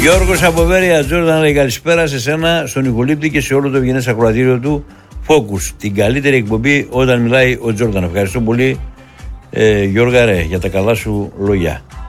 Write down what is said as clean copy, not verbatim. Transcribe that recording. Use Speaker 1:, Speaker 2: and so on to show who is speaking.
Speaker 1: Γιώργος από Βέρεια, Τζόρνταν, λέει καλησπέρα σε σένα, στον Νικολίπτη και σε όλο το ευγενές ακροατήριο του Focus. Την καλύτερη εκπομπή όταν μιλάει ο Τζόρνταν. Ευχαριστώ πολύ, Γιώργα, για τα καλά σου λόγια.